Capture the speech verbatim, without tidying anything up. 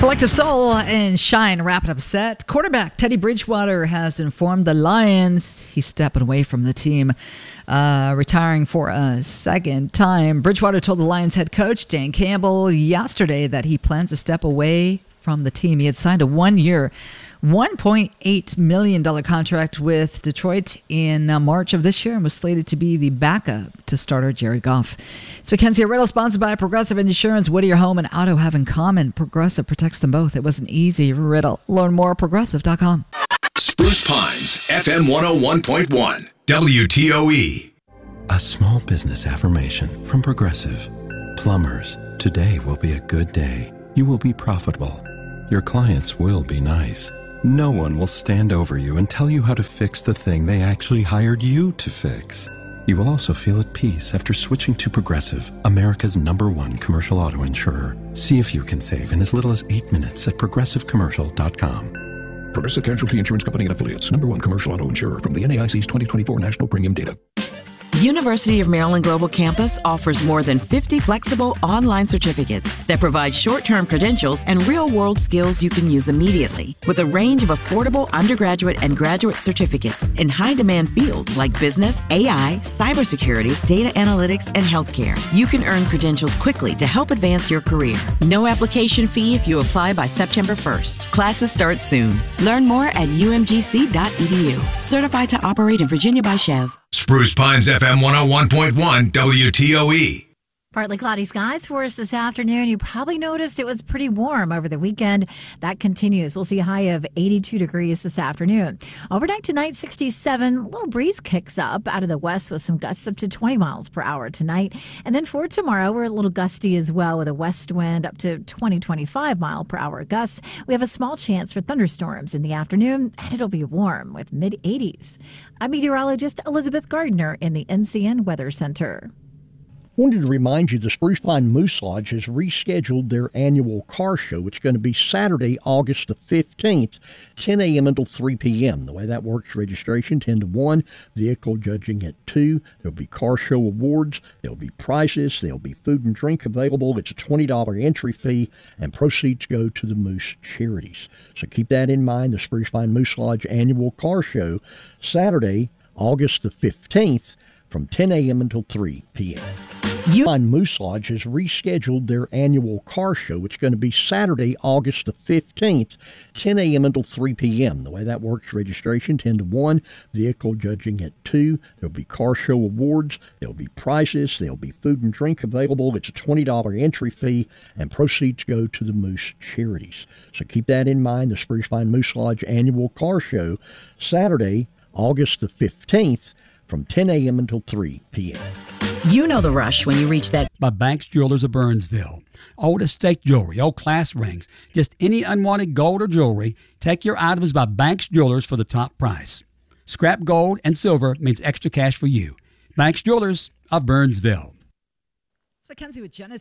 Collective Soul and Shine wrapping up a set. Quarterback Teddy Bridgewater has informed the Lions he's stepping away from the team, uh, retiring for a second time. Bridgewater told the Lions head coach Dan Campbell yesterday that he plans to step away from the team. He had signed a one-year, one point eight million dollars contract with Detroit in uh, March of this year and was slated to be the backup to starter Jared Goff. It's Mackenzie Riddle, sponsored by Progressive Insurance. What do your home and auto have in common? Progressive protects them both. It was an easy riddle. Learn more at progressive dot com. Spruce Pines, F M one oh one point one, W T O E. A small business affirmation from Progressive. Plumbers, today will be a good day. You will be profitable. Your clients will be nice. No one will stand over you and tell you how to fix the thing they actually hired you to fix. You will also feel at peace after switching to Progressive, America's number one commercial auto insurer. See if you can save in as little as eight minutes at progressive commercial dot com. Progressive Casualty Insurance Company and Affiliates. Number one commercial auto insurer from the N A I C's twenty twenty-four National Premium Data. University of Maryland Global Campus offers more than fifty flexible online certificates that provide short-term credentials and real-world skills you can use immediately, with a range of affordable undergraduate and graduate certificates in high-demand fields like business, A I, cybersecurity, data analytics, and healthcare. You can earn credentials quickly to help advance your career. No application fee if you apply by September first. Classes start soon. Learn more at u m g c dot e d u. Certified to operate in Virginia by Chev. Spruce Pines, F M one oh one point one, W T O E. Partly cloudy skies for us this afternoon. You probably noticed it was pretty warm over the weekend. That continues. We'll see a high of eighty-two degrees this afternoon. Overnight tonight, sixty-seven. A little breeze kicks up out of the west with some gusts up to twenty miles per hour tonight. And then for tomorrow, we're a little gusty as well with a west wind up to twenty, twenty-five mile per hour gusts. We have a small chance for thunderstorms in the afternoon, and it'll be warm with mid eighties. I'm meteorologist Elizabeth Gardner in the N C N Weather Center. Wanted to remind you the Spruce Pine Moose Lodge has rescheduled their annual car show. It's going to be Saturday, August the fifteenth, ten a.m. until three p.m. The way that works, registration ten to one, vehicle judging at two. There'll be car show awards. There'll be prizes. There'll be food and drink available. It's a twenty dollars entry fee, and proceeds go to the Moose Charities. So keep that in mind. The Spruce Pine Moose Lodge annual car show, Saturday, August the fifteenth, from ten a.m. until three p.m. You Pine Moose Lodge has rescheduled their annual car show. It's going to be Saturday, August the fifteenth, ten a.m. until three p.m. The way that works, registration ten to one, vehicle judging at two. There'll be car show awards. There'll be prizes. There'll be food and drink available. It's a twenty dollars entry fee, and proceeds go to the Moose Charities. So keep that in mind. The Spruce Pine Moose Lodge annual car show, Saturday, August the fifteenth, from ten a.m. until three p.m. You know the rush when you reach that. By Banks Jewelers of Burnsville. Old estate jewelry, old class rings, just any unwanted gold or jewelry, take your items by Banks Jewelers for the top price. Scrap gold and silver means extra cash for you. Banks Jewelers of Burnsville. It's Mackenzie with Genesis.